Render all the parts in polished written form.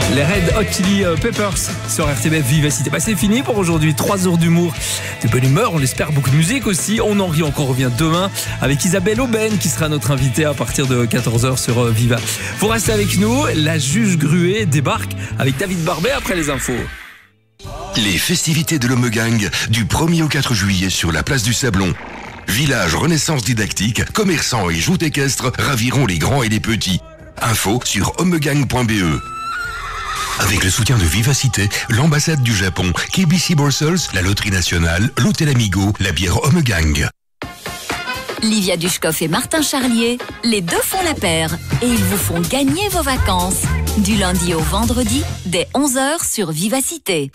Les Red Hot Chili Peppers sur RTBF Vivacité. C'est fini pour aujourd'hui. 3 heures d'humour, de bonne humeur, on espère beaucoup de musique aussi. On en rit encore, revient demain avec Isabelle Aubène qui sera notre invitée à partir de 14h sur Viva. Vous restez avec nous, la juge Gruet débarque avec David Barbet après les infos. Les festivités de l'Homegang du 1er au 4 juillet sur la place du Sablon. Village Renaissance didactique, commerçants et joutes équestres raviront les grands et les petits. Info sur homegang.be. Avec le soutien de Vivacité, l'ambassade du Japon, KBC Brussels, la Loterie Nationale, l'Hôtel Amigo, la bière Homegang. Livia Dushkov et Martin Charlier, les deux font la paire et ils vous font gagner vos vacances. Du lundi au vendredi, dès 11h sur Vivacité.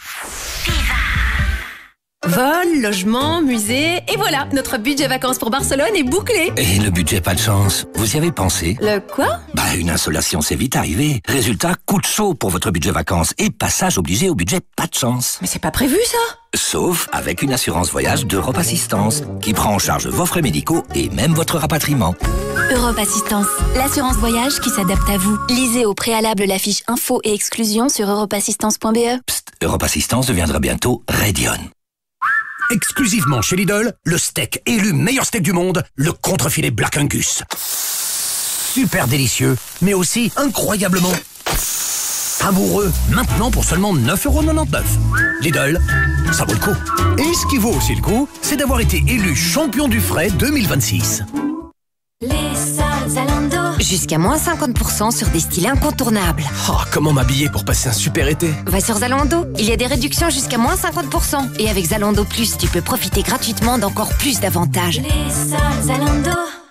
Vol, logement, musée, et voilà, notre budget vacances pour Barcelone est bouclé. Et le budget pas de chance, vous y avez pensé? Le quoi? Une insolation c'est vite arrivé. Résultat, coup de chaud pour votre budget vacances et passage obligé au budget pas de chance. Mais c'est pas prévu ça? Sauf avec une assurance voyage d'Europe Assistance qui prend en charge vos frais médicaux et même votre rapatriement. Europe Assistance, l'assurance voyage qui s'adapte à vous. Lisez au préalable la fiche info et exclusion sur europeassistance.be. Psst, Europe Assistance deviendra bientôt Radion. Exclusivement chez Lidl, le steak élu meilleur steak du monde, le contrefilet Black Angus. Super délicieux, mais aussi incroyablement savoureux. Maintenant pour seulement 9,99 €. Lidl, ça vaut le coup. Et ce qui vaut aussi le coup, c'est d'avoir été élu champion du frais 2026. Les soldes Zalando. Jusqu'à moins 50% sur des styles incontournables. Oh, comment m'habiller pour passer un super été? Va sur Zalando, il y a des réductions jusqu'à moins 50%. Et avec Zalando Plus, tu peux profiter gratuitement d'encore plus d'avantages. Les soldes Zalando.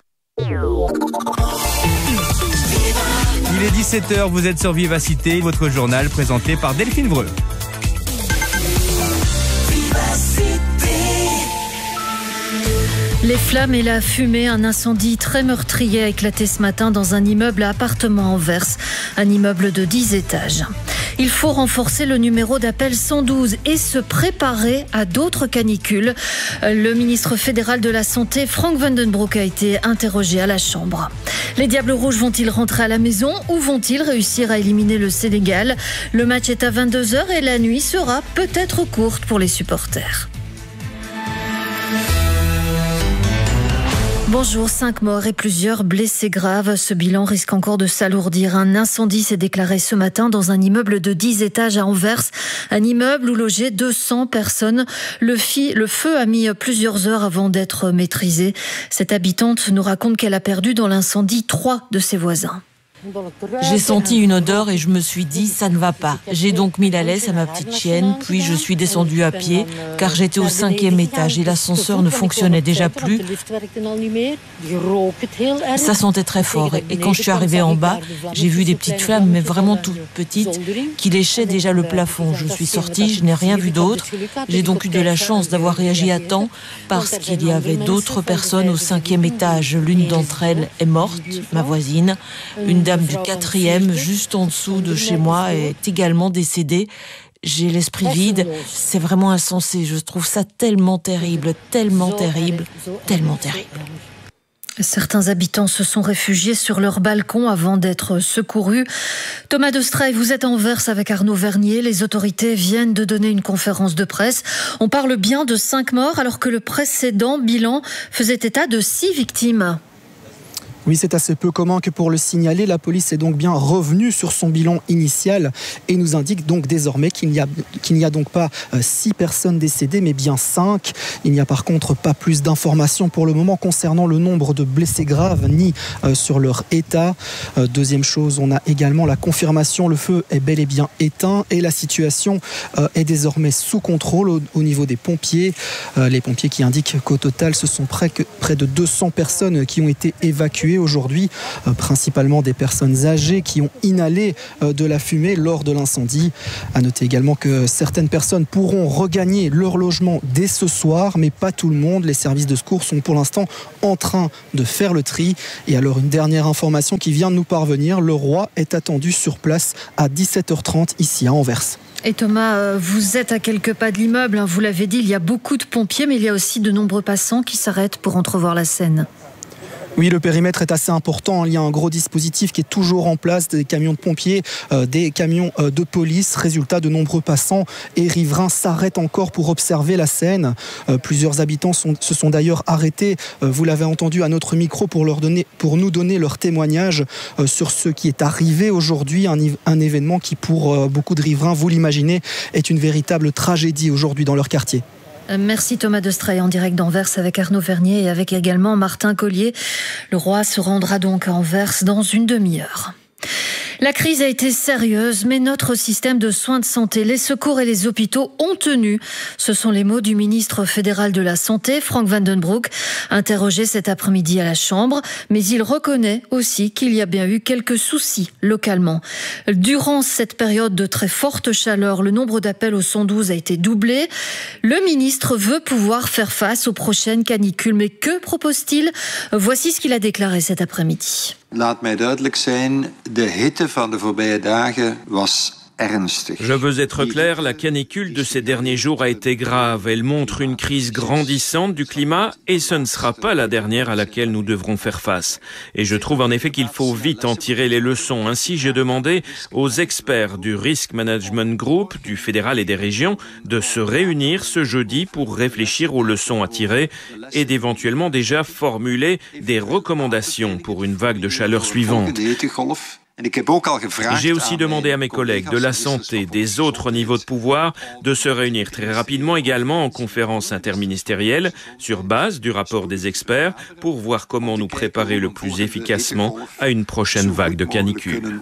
Il est 17h, vous êtes sur Vivacité, votre journal présenté par Delphine Vreux. Les flammes et la fumée, un incendie très meurtrier a éclaté ce matin dans un immeuble à appartements à Anvers, un immeuble de 10 étages. Il faut renforcer le numéro d'appel 112 et se préparer à d'autres canicules. Le ministre fédéral de la Santé, Frank Vandenbroek, a été interrogé à la Chambre. Les Diables Rouges vont-ils rentrer à la maison ou vont-ils réussir à éliminer le Sénégal? Le match est à 22h et la nuit sera peut-être courte pour les supporters. Bonjour, 5 morts et plusieurs blessés graves. Ce bilan risque encore de s'alourdir. Un incendie s'est déclaré ce matin dans un immeuble de 10 étages à Anvers. Un immeuble où logeaient 200 personnes. Le feu a mis plusieurs heures avant d'être maîtrisé. Cette habitante nous raconte qu'elle a perdu dans l'incendie 3 de ses voisins. J'ai senti une odeur et je me suis dit ça ne va pas. J'ai donc mis la laisse à ma petite chienne, puis je suis descendue à pied car j'étais au 5e étage et l'ascenseur ne fonctionnait déjà plus. Ça sentait très fort et quand je suis arrivée en bas, j'ai vu des petites flammes mais vraiment toutes petites qui léchaient déjà le plafond. Je suis sortie, je n'ai rien vu d'autre. J'ai donc eu de la chance d'avoir réagi à temps parce qu'il y avait d'autres personnes au 5e étage. L'une d'entre elles est morte, ma voisine. Une dame du 4e, juste en dessous de chez moi, est également décédée. J'ai l'esprit vide. C'est vraiment insensé. Je trouve ça tellement terrible, tellement terrible, tellement terrible. Certains habitants se sont réfugiés sur leur balcon avant d'être secourus. Thomas Destraille, vous êtes à Anvers avec Arnaud Vernier. Les autorités viennent de donner une conférence de presse. On parle bien de 5 morts alors que le précédent bilan faisait état de 6 victimes. Oui, c'est assez peu commun que pour le signaler. La police est donc bien revenue sur son bilan initial et nous indique donc désormais qu'il n'y a donc pas 6 personnes décédées, mais bien 5. Il n'y a par contre pas plus d'informations pour le moment concernant le nombre de blessés graves ni sur leur état. Deuxième chose, on a également la confirmation, le feu est bel et bien éteint et la situation est désormais sous contrôle au niveau des pompiers. Les pompiers qui indiquent qu'au total, ce sont près de 200 personnes qui ont été évacuées aujourd'hui, principalement des personnes âgées qui ont inhalé de la fumée lors de l'incendie. À noter également que certaines personnes pourront regagner leur logement dès ce soir, mais pas tout le monde. Les services de secours sont pour l'instant en train de faire le tri. Et alors une dernière information qui vient de nous parvenir, le roi est attendu sur place à 17h30 ici à Anvers. Et Thomas, vous êtes à quelques pas de l'immeuble, vous l'avez dit, il y a beaucoup de pompiers, mais il y a aussi de nombreux passants qui s'arrêtent pour entrevoir la scène. Oui, le périmètre est assez important. Il y a un gros dispositif qui est toujours en place, des camions de pompiers, des camions de police. Résultat, de nombreux passants et riverains s'arrêtent encore pour observer la scène. Plusieurs habitants se sont d'ailleurs arrêtés, vous l'avez entendu à notre micro, pour nous donner leur témoignage sur ce qui est arrivé aujourd'hui. Un événement qui, pour beaucoup de riverains, vous l'imaginez, est une véritable tragédie aujourd'hui dans leur quartier. Merci Thomas Destrey en direct d'Anvers avec Arnaud Vernier et avec également Martin Collier. Le roi se rendra donc à Anvers dans une demi-heure. La crise a été sérieuse, mais notre système de soins de santé, les secours et les hôpitaux ont tenu. Ce sont les mots du ministre fédéral de la Santé, Frank Vandenbroek, interrogé cet après-midi à la Chambre. Mais il reconnaît aussi qu'il y a bien eu quelques soucis localement. Durant cette période de très forte chaleur, le nombre d'appels au 112 a été doublé. Le ministre veut pouvoir faire face aux prochaines canicules. Mais que propose-t-il ? Voici ce qu'il a déclaré cet après-midi. Laat mij duidelijk zijn, de hitte van de voorbije dagen was ernstig. Je veux être clair, la canicule de ces derniers jours a été grave. Elle montre une crise grandissante du climat et ce ne sera pas la dernière à laquelle nous devrons faire face. Et je trouve en effet qu'il faut vite en tirer les leçons. Ainsi, j'ai demandé aux experts du Risk Management Group, du fédéral et des régions, de se réunir ce jeudi pour réfléchir aux leçons à tirer et d'éventuellement déjà formuler des recommandations pour une vague de chaleur suivante. J'ai aussi demandé à mes collègues de la santé, des autres niveaux de pouvoir, de se réunir très rapidement également en conférence interministérielle sur base du rapport des experts pour voir comment nous préparer le plus efficacement à une prochaine vague de canicule.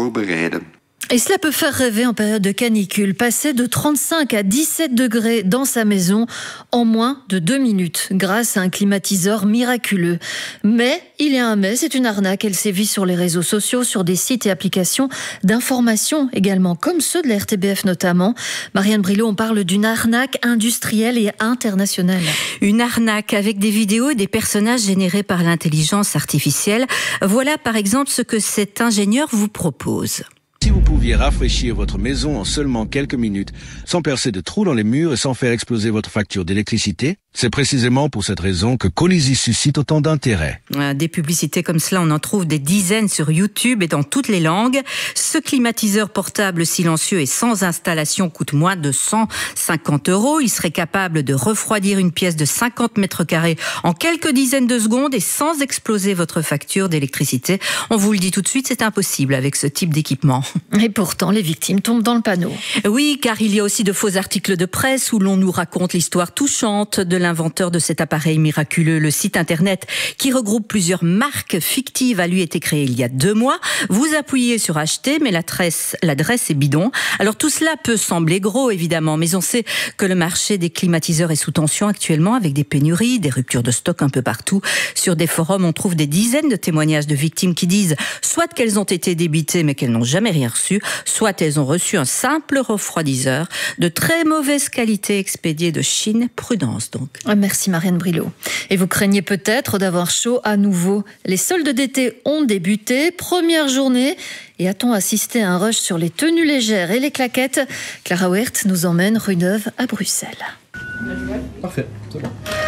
Et cela peut faire rêver en période de canicule. Passer de 35 à 17 degrés dans sa maison en moins de 2 minutes grâce à un climatiseur miraculeux. Mais, il y a un mais, c'est une arnaque. Elle sévit sur les réseaux sociaux, sur des sites et applications d'information également, comme ceux de la RTBF notamment. Marianne Brilot, on parle d'une arnaque industrielle et internationale. Une arnaque avec des vidéos et des personnages générés par l'intelligence artificielle. Voilà par exemple ce que cet ingénieur vous propose. Si vous pouviez rafraîchir votre maison en seulement quelques minutes, sans percer de trous dans les murs et sans faire exploser votre facture d'électricité, c'est précisément pour cette raison que Colisy suscite autant d'intérêt. Des publicités comme cela, on en trouve des dizaines sur YouTube et dans toutes les langues. Ce climatiseur portable silencieux et sans installation coûte moins de 150 €. Il serait capable de refroidir une pièce de 50 mètres carrés en quelques dizaines de secondes et sans exploser votre facture d'électricité. On vous le dit tout de suite, c'est impossible avec ce type d'équipement. Et pourtant, les victimes tombent dans le panneau. Oui, car il y a aussi de faux articles de presse où l'on nous raconte l'histoire touchante de l'inventeur de cet appareil miraculeux. Le site internet qui regroupe plusieurs marques fictives a lui été créé il y a 2 mois. Vous appuyez sur acheter, mais l'adresse est bidon. Alors tout cela peut sembler gros évidemment, mais on sait que le marché des climatiseurs est sous tension actuellement avec des pénuries, des ruptures de stock un peu partout. Sur des forums, on trouve des dizaines de témoignages de victimes qui disent soit qu'elles ont été débitées mais qu'elles n'ont jamais rien reçu, soit elles ont reçu un simple refroidisseur de très mauvaise qualité expédié de Chine. Prudence donc. Merci Marianne Brilot. Et vous craignez peut-être d'avoir chaud à nouveau. Les soldes d'été ont débuté, première journée. Et a-t-on assisté à un rush sur les tenues légères et les claquettes ? Clara Wert nous emmène rue Neuve à Bruxelles. Parfait, c'est bon.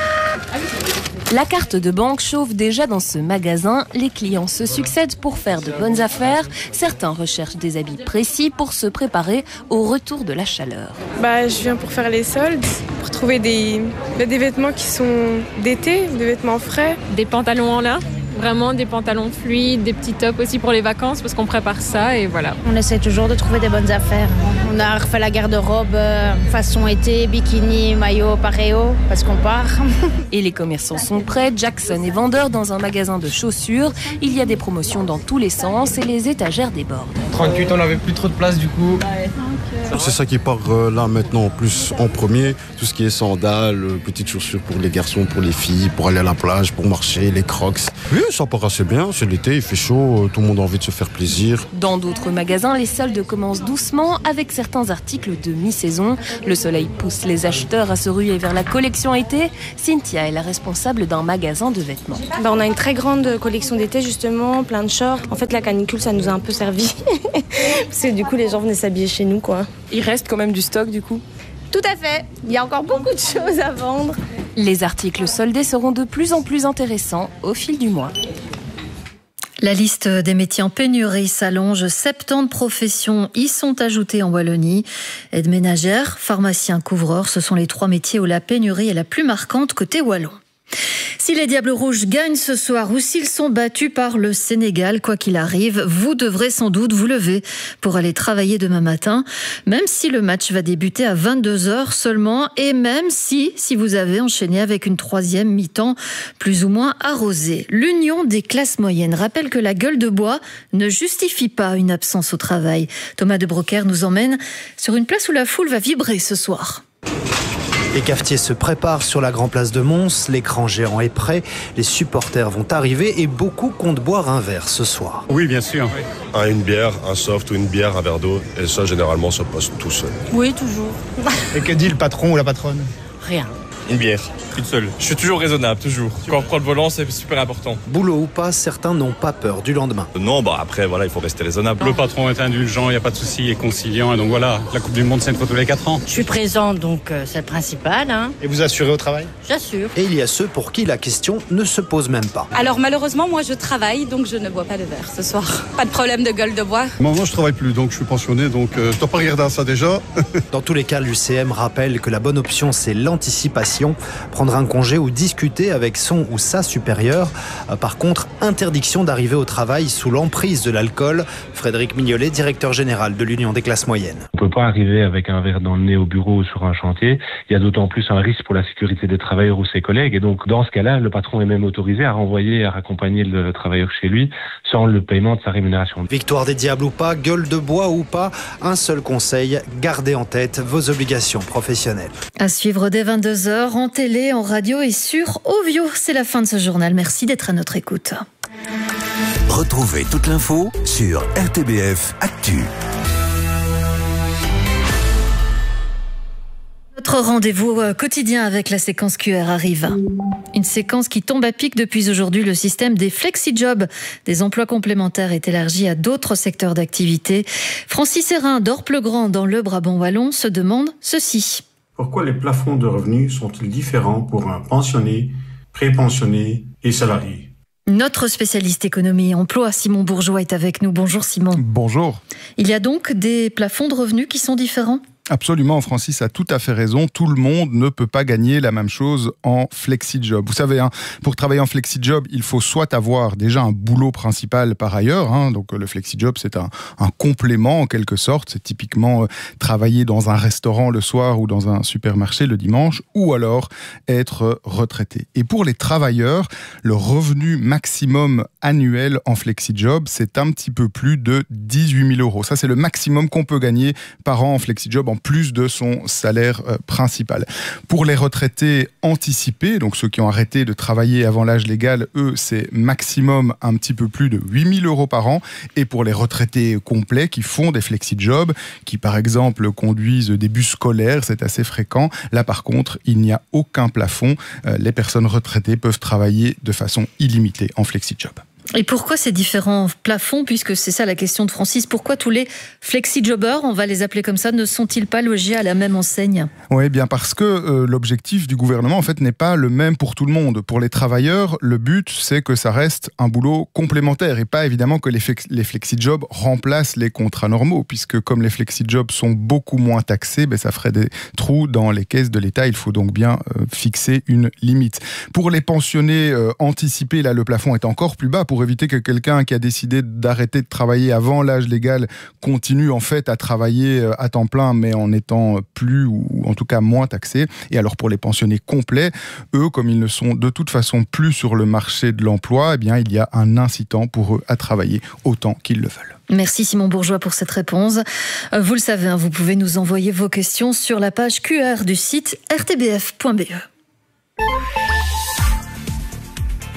La carte de banque chauffe déjà dans ce magasin. Les clients se succèdent pour faire de bonnes affaires. Certains recherchent des habits précis pour se préparer au retour de la chaleur. Je viens pour faire les soldes, pour trouver des vêtements qui sont d'été, des vêtements frais. Des pantalons en lin, vraiment des pantalons fluides, des petits tops aussi pour les vacances parce qu'on prépare ça et voilà. On essaie toujours de trouver des bonnes affaires. On a refait la garde-robe façon été, bikini, maillot, paréo, parce qu'on part. Et les commerçants sont prêts. Jackson est vendeur dans un magasin de chaussures. Il y a des promotions dans tous les sens et les étagères débordent. 38, on n'avait plus trop de place du coup. C'est ça qui part là maintenant plus en premier. Tout ce qui est sandales, petites chaussures pour les garçons, pour les filles, pour aller à la plage, pour marcher, les crocs. Oui, ça part assez bien. C'est l'été, il fait chaud, tout le monde a envie de se faire plaisir. Dans d'autres magasins, les soldes commencent doucement avec certains articles de mi-saison. Le soleil pousse les acheteurs à se ruer vers la collection été. Cynthia est la responsable d'un magasin de vêtements. On a une très grande collection d'été justement, plein de shorts. En fait, la canicule, ça nous a un peu servi. Parce que du coup, les gens venaient s'habiller chez nous, quoi. Il reste quand même du stock du coup. Tout à fait. Il y a encore beaucoup de choses à vendre. Les articles soldés seront de plus en plus intéressants au fil du mois. La liste des métiers en pénurie s'allonge. 70 professions y sont ajoutées en Wallonie. Aide ménagère, pharmacien, couvreur, ce sont les 3 métiers où la pénurie est la plus marquante côté wallon. Si les Diables Rouges gagnent ce soir ou s'ils sont battus par le Sénégal, quoi qu'il arrive, vous devrez sans doute vous lever pour aller travailler demain matin, même si le match va débuter à 22h seulement et même si vous avez enchaîné avec une 3e mi-temps plus ou moins arrosée. L'Union des classes moyennes rappelle que la gueule de bois ne justifie pas une absence au travail. Thomas de Brocaire nous emmène sur une place où la foule va vibrer ce soir. Les cafetiers se préparent sur la grande place de Mons, l'écran géant est prêt, les supporters vont arriver et beaucoup comptent boire un verre ce soir. Oui, bien sûr. Une bière, un soft ou une bière, un verre d'eau, et ça généralement ça passe tout seul. Oui, toujours. Et que dit le patron ou la patronne? Rien. Une bière, une seule. Je suis toujours raisonnable, toujours. Quand on prend le volant, c'est super important. Boulot ou pas, certains n'ont pas peur du lendemain. Non, après, voilà, il faut rester raisonnable. Le patron est indulgent, il n'y a pas de souci, il est conciliant. Et donc voilà, la Coupe du Monde, c'est une fois tous les 4 ans. Je suis présente, donc c'est le principal. Et vous assurez au travail? J'assure. Et il y a ceux pour qui la question ne se pose même pas. Alors malheureusement, moi je travaille, donc je ne bois pas de verre ce soir. Pas de problème de gueule de bois. Moi, je travaille plus, donc je suis pensionné, donc t'as pas regardé à ça déjà. Dans tous les cas, l'UCM rappelle que la bonne option, c'est l'anticipation. Prendre un congé ou discuter avec son ou sa supérieure. Par contre, interdiction d'arriver au travail sous l'emprise de l'alcool. Frédéric Mignolet, directeur général de l'Union des classes moyennes. On ne peut pas arriver avec un verre dans le nez au bureau ou sur un chantier. Il y a d'autant plus un risque pour la sécurité des travailleurs ou ses collègues. Et donc, dans ce cas-là, le patron est même autorisé à renvoyer, à raccompagner le travailleur chez lui sans le paiement de sa rémunération. Victoire des Diables ou pas, gueule de bois ou pas, un seul conseil, gardez en tête vos obligations professionnelles. À suivre dès 22h en télé, en radio et sur Ovio. C'est la fin de ce journal. Merci d'être à notre écoute. Retrouvez toute l'info sur RTBF Actu. Notre rendez-vous quotidien avec la séquence QR arrive. Une séquence qui tombe à pic depuis aujourd'hui. Le système des flexi-jobs, des emplois complémentaires, est élargi à d'autres secteurs d'activité. Francis Hérin d'Orplegrand dans le Brabant wallon se demande ceci. Pourquoi les plafonds de revenus sont-ils différents pour un pensionné, pré-pensionné et salarié ? Notre spécialiste économie et emploi, Simon Bourgeois, est avec nous. Bonjour Simon. Bonjour. Il y a donc des plafonds de revenus qui sont différents ? Absolument, Francis a tout à fait raison. Tout le monde ne peut pas gagner la même chose en flexi-job. Vous savez, pour travailler en flexi-job, il faut soit avoir déjà un boulot principal par ailleurs. Donc le flexi-job, c'est un complément en quelque sorte. C'est typiquement travailler dans un restaurant le soir ou dans un supermarché le dimanche, ou alors être retraité. Et pour les travailleurs, le revenu maximum annuel en flexi-job, c'est un petit peu plus de 18 000 €. Ça, c'est le maximum qu'on peut gagner par an en flexi-job, en plus de son salaire principal. Pour les retraités anticipés, donc ceux qui ont arrêté de travailler avant l'âge légal, eux, c'est maximum un petit peu plus de 8 000 € par an. Et pour les retraités complets qui font des flexi-jobs, qui par exemple conduisent des bus scolaires, c'est assez fréquent. Là, par contre, il n'y a aucun plafond. Les personnes retraitées peuvent travailler de façon illimitée en flexi-job. Et pourquoi ces différents plafonds, puisque c'est ça la question de Francis, pourquoi tous les flexi-jobbers, on va les appeler comme ça, ne sont-ils pas logés à la même enseigne ? Oui, bien parce que l'objectif du gouvernement, en fait, n'est pas le même pour tout le monde. Pour les travailleurs, le but, c'est que ça reste un boulot complémentaire et pas évidemment que les flexi-jobs remplacent les contrats normaux, puisque comme les flexi-jobs sont beaucoup moins taxés, ça ferait des trous dans les caisses de l'État. Il faut donc bien fixer une limite. Pour les pensionnés anticipés, là, le plafond est encore plus bas pour éviter que quelqu'un qui a décidé d'arrêter de travailler avant l'âge légal continue en fait à travailler à temps plein mais en étant plus ou en tout cas moins taxé. Et alors pour les pensionnés complets, eux, comme ils ne sont de toute façon plus sur le marché de l'emploi, il y a un incitant pour eux à travailler autant qu'ils le veulent. Merci Simon Bourgeois pour cette réponse. Vous le savez, vous pouvez nous envoyer vos questions sur la page QR du site rtbf.be.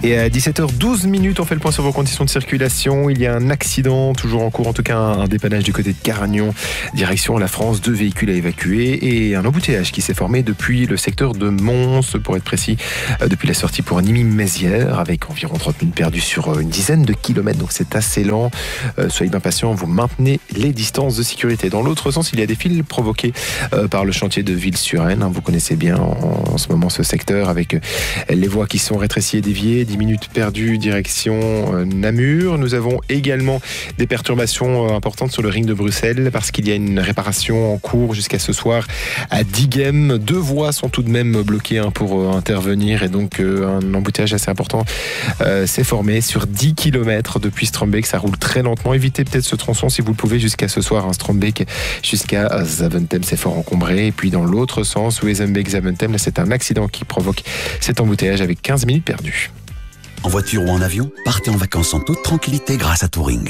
Et à 17h12, on fait le point sur vos conditions de circulation. Il y a un accident, toujours en cours, en tout cas un dépannage du côté de Caragnon, direction la France. 2 véhicules à évacuer et un embouteillage qui s'est formé depuis le secteur de Mons, pour être précis, depuis la sortie pour Nîmes-Mézières, avec environ 30 minutes perdues sur une dizaine de kilomètres. Donc c'est assez lent. Soyez bien patients, vous maintenez les distances de sécurité. Dans l'autre sens, il y a des files provoquées par le chantier de Ville-sur-Aisne. Vous connaissez bien en ce moment ce secteur, avec les voies qui sont rétrécies et déviées. 10 minutes perdues direction Namur. Nous avons également des perturbations importantes sur le ring de Bruxelles parce qu'il y a une réparation en cours jusqu'à ce soir à Diegem. 2 voies sont tout de même bloquées pour intervenir et donc un embouteillage assez important s'est formé sur 10 km depuis Strombeek. Ça roule très lentement. Évitez peut-être ce tronçon si vous le pouvez jusqu'à ce soir. Strombeek jusqu'à Zaventem, c'est fort encombré. Et puis dans l'autre sens, Wezenbeek-Zaventem, là c'est un accident qui provoque cet embouteillage avec 15 minutes perdues. En voiture ou en avion, partez en vacances en toute tranquillité grâce à Touring.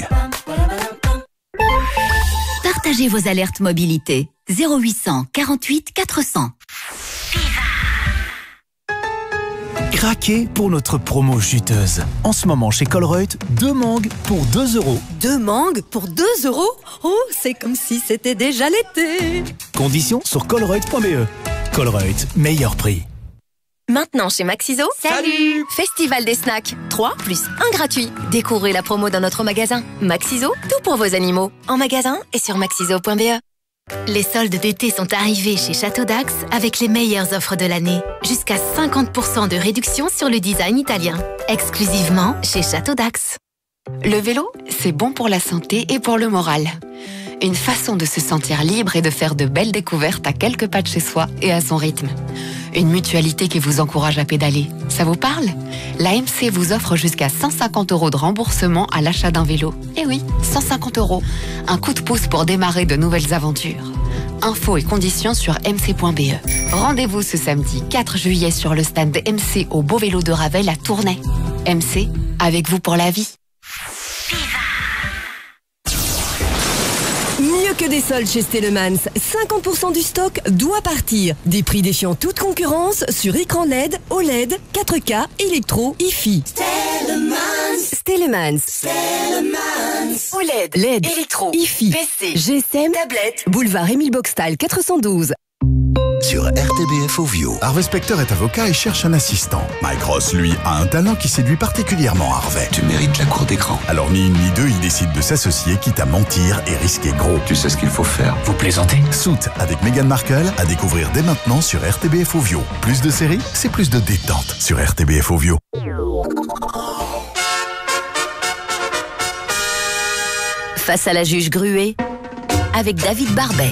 Partagez vos alertes mobilité. 0800 48 400. Craquez pour notre promo chuteuse. En ce moment chez Colruyt, 2 mangues pour 2 €. 2 mangues pour 2 €? Oh, c'est comme si c'était déjà l'été. Conditions sur colruyt.be. Colruyt, meilleur prix. Maintenant chez Maxiso, salut! Festival des snacks, 3 plus 1 gratuit. Découvrez la promo dans notre magasin. Maxiso, tout pour vos animaux. En magasin et sur maxiso.be. Les soldes d'été sont arrivés chez Château d'Axe avec les meilleures offres de l'année. Jusqu'à 50% de réduction sur le design italien. Exclusivement chez Château d'Axe. Le vélo, c'est bon pour la santé et pour le moral. Une façon de se sentir libre et de faire de belles découvertes à quelques pas de chez soi et à son rythme. Une mutualité qui vous encourage à pédaler. Ça vous parle? L'AMC vous offre jusqu'à 150 € de remboursement à l'achat d'un vélo. Eh oui, 150 €. Un coup de pouce pour démarrer de nouvelles aventures. Infos et conditions sur mc.be. Rendez-vous ce samedi 4 juillet sur le stand de MC au Beau Vélo de Ravel à Tournai. MC, avec vous pour la vie. Mieux que des soldes chez Stellemans, 50% du stock doit partir. Des prix défiant toute concurrence sur écran LED, OLED, 4K, électro, hi-fi. Stellemans. OLED, LED, électro, hi-fi, PC, GSM, tablette, boulevard Émile Boxtal 412. Sur RTBF Ovio. Harvey Specter est avocat et cherche un assistant. Mike Ross, lui, a un talent qui séduit particulièrement Harvey. Tu mérites la cour d'écran. Alors ni une ni deux, il décide de s'associer, quitte à mentir et risquer gros. Tu sais ce qu'il faut faire. Vous plaisantez? Suits avec Meghan Markle à découvrir dès maintenant sur RTBF Ovio. Plus de séries, c'est plus de détente sur RTBF Ovio. Face à la juge Gruet, avec David Barbet.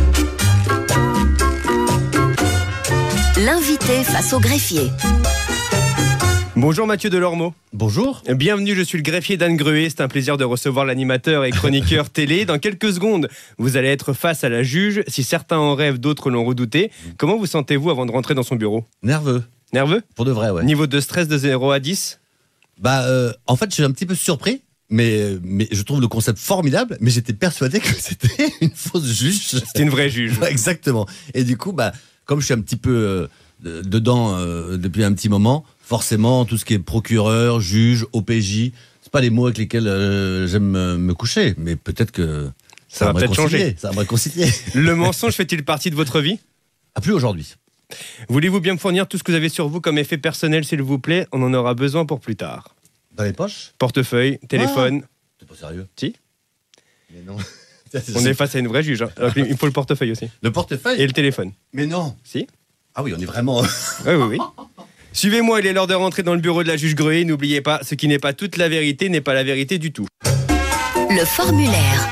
L'invité face au greffier. Bonjour Mathieu Delormeau. Bonjour. Bienvenue, je suis le greffier d'Anne Gruet. C'est un plaisir de recevoir l'animateur et chroniqueur télé. Dans quelques secondes, vous allez être face à la juge. Si certains en rêvent, d'autres l'ont redouté. Comment vous sentez-vous avant de rentrer dans son bureau? Nerveux. Nerveux? Pour de vrai, ouais. Niveau de stress de 0 à 10? En fait, je suis un petit peu surpris. Mais je trouve le concept formidable, mais j'étais persuadé que c'était une fausse juge. C'était une vraie juge. Ouais, exactement. Et du coup, comme je suis un petit peu dedans depuis un petit moment, forcément, tout ce qui est procureur, juge, OPJ, c'est pas les mots avec lesquels j'aime me coucher, mais peut-être que ça va peut-être changer. Ça va me réconcilier. Le mensonge fait-il partie de votre vie? Plus aujourd'hui. Voulez-vous bien me fournir tout ce que vous avez sur vous comme effet personnel, s'il vous plaît? On en aura besoin pour plus tard. Dans les poches? Portefeuille, téléphone. C'est pas sérieux. Si? Mais non. On est face à une vraie juge. Hein. Alors, il faut le portefeuille aussi. Le portefeuille? Et le téléphone. Mais non. Si? Ah oui, on est vraiment... Oui. Suivez-moi, il est l'heure de rentrer dans le bureau de la juge Gruet. N'oubliez pas, ce qui n'est pas toute la vérité n'est pas la vérité du tout. Le formulaire.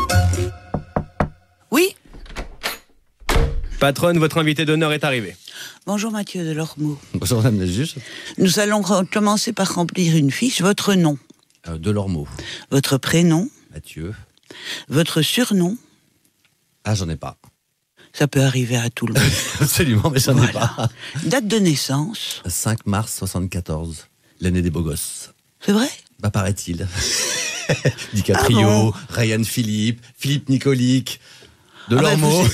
Oui? Patronne, votre invité d'honneur est arrivé. Bonjour Mathieu Delormeau. Bonjour Madame la juge. Nous allons commencer par remplir une fiche. Votre nom? Delormeau. Votre prénom? Mathieu. Votre surnom? Ah, j'en ai pas. Ça peut arriver à tout le monde. Absolument, mais j'en ai pas. Date de naissance? 5 mars 74, l'année des beaux gosses. C'est vrai? Paraît-il. DiCaprio, Ryan Philippe, Philippe Nicolic, Delormeau.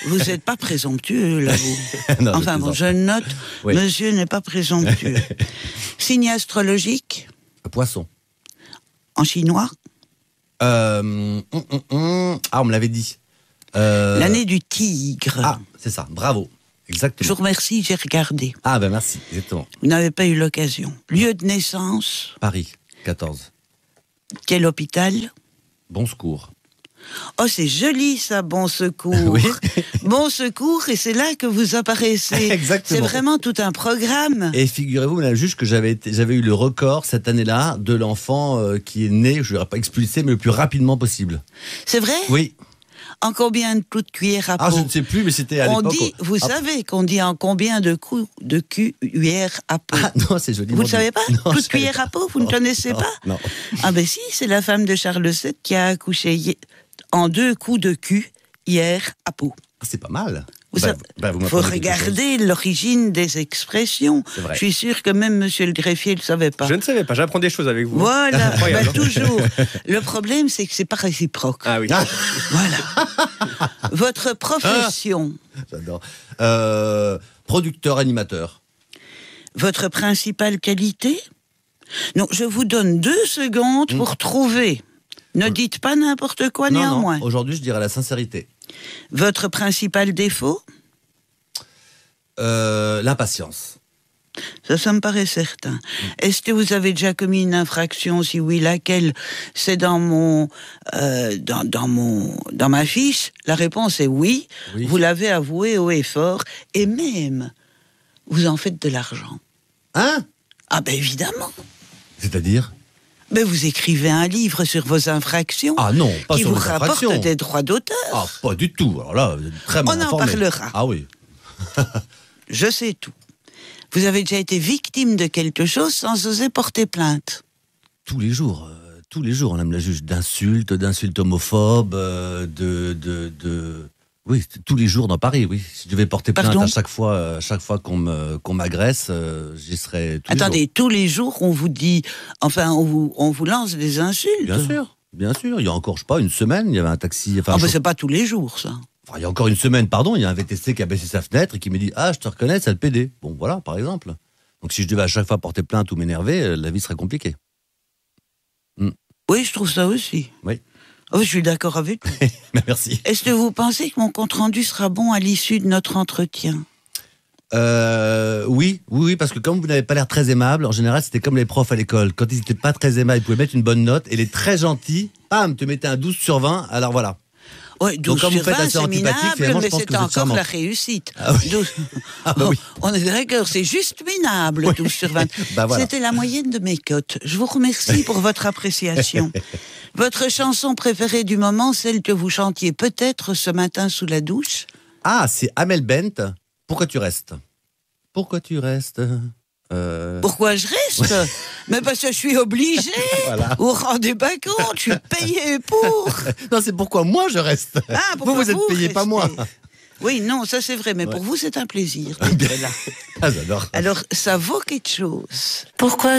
Vous n'êtes pas présomptueux, là, vous. Non, enfin bon, je note, Oui. monsieur n'est pas présomptueux. Signe astrologique, Poisson. en chinois, Ah, on me l'avait dit. l'année du tigre. Ah, c'est ça, bravo. Exactement. Je vous remercie, j'ai regardé. Ah, ben merci, exactement. Vous n'avez pas eu l'occasion. Lieu de naissance, Paris, 14. quel hôpital? Bon secours. Oh, c'est joli ça, Bon Secours. Oui. Bon Secours, et c'est là que vous apparaissez. Exactement. C'est vraiment tout un programme. Et figurez-vous, madame la juge, que j'avais eu le record cette année-là de l'enfant qui est né, je ne dirais pas expulsé, mais le plus rapidement possible. C'est vrai? Oui. En combien de coups de cuillère à peau? Ah, je ne sais plus, mais c'était à On l'époque. dit, vous savez qu'on dit en combien de coups de cuillère à peau? Ah non, c'est joli. Vous ne savez pas? Non, Coup de je savais cuillère à peau, vous ne connaissez non, pas? Non. Ah ben si, c'est la femme de Charles VII qui a accouché en 2 coups de cul hier à peau. Ah, c'est pas mal. Vous Bah, savez, vous faut m'apprenez quelque chose. regarder l'origine des expressions. C'est vrai. Je suis sûr que même monsieur le greffier ne le savait pas. Je ne savais pas, j'apprends des choses avec vous. Voilà, Incroyable, bah, hein. toujours. Le problème, c'est que c'est pas réciproque. Ah oui. Voilà. Votre profession, J'adore. Producteur, animateur. votre principale qualité? Non, je vous donne 2 secondes pour trouver. Ne dites pas n'importe quoi Non, néanmoins. non. Aujourd'hui, je dirais la sincérité. Votre principal défaut? L'impatience. Ça me paraît certain. Est-ce que vous avez déjà commis une infraction? Si oui, laquelle? C'est dans ma fiche. La réponse est oui. Oui. Vous l'avez avoué haut et fort. Et même, vous en faites de l'argent. Hein? Ah ben évidemment. C'est-à-dire? Mais vous écrivez un livre sur vos infractions. Ah non, pas qui sur vous les rapporte infractions. des droits d'auteur. Ah, pas du tout. Alors là, vous êtes très mal On en informé. parlera. Ah oui. Je sais tout. Vous avez déjà été victime de quelque chose sans oser porter plainte. Tous les jours, madame la juge, d'insultes homophobes, oui, tous les jours dans Paris, oui. Si je devais porter plainte Pardon à chaque fois qu'on m'agresse, j'y serais tous les jours. Attendez, tous les jours, on vous dit, enfin, on vous lance des insultes. Bien sûr. Il y a encore, je sais pas, une semaine, il y avait un taxi. Enfin, Ah ben c'est pas tous les jours, ça. il y a encore une semaine, pardon, il y a un VTC qui a baissé sa fenêtre et qui me dit « Ah, je te reconnais, c'est le PD ». Bon, voilà, par exemple. Donc si je devais à chaque fois porter plainte ou m'énerver, la vie serait compliquée. Oui, je trouve ça aussi. Oui. Oh, je suis d'accord avec vous. Merci. Est-ce que vous pensez que mon compte-rendu sera bon à l'issue de notre entretien? Oui, parce que comme vous n'avez pas l'air très aimable, en général, c'était comme les profs à l'école. Quand ils n'étaient pas très aimables, ils pouvaient mettre une bonne note, et les très gentils, bam, te mettaient un 12 sur 20, alors voilà. Oui, 12 Donc, comme sur vous faites 20, assez c'est antipathique, minable, finalement, je mais pense c'est que vous êtes encore charmante. la réussite. Ah oui. 12... Ah bah oui. On est d'accord, c'est juste minable, 12 sur 20. Bah voilà. C'était la moyenne de mes cotes. Je vous remercie pour votre appréciation. Votre chanson préférée du moment, celle que vous chantiez peut-être ce matin sous la douche? Ah, c'est Amel Bent. Pourquoi tu restes? Pourquoi tu restes? Pourquoi je reste? Mais parce que je suis obligée. Voilà. Vous vous rendez pas compte, je suis payée pour. Non, c'est pourquoi moi je reste. Ah, pourquoi vous êtes payé, pas moi. Oui, non, ça c'est vrai, mais pour vous c'est un plaisir. Ah, j'adore. Alors, ça vaut quelque chose. Pourquoi